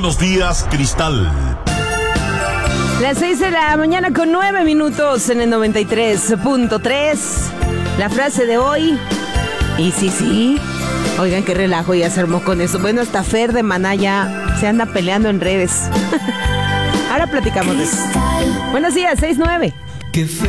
Buenos días, Cristal. Las 6 de la mañana con 9 minutos en el 93.3. La frase de hoy. Y sí. Oigan, qué relajo ya se armó con eso. Bueno, hasta Fer de Maná ya se anda peleando en redes. Ahora platicamos de eso. Buenos días, 6-9.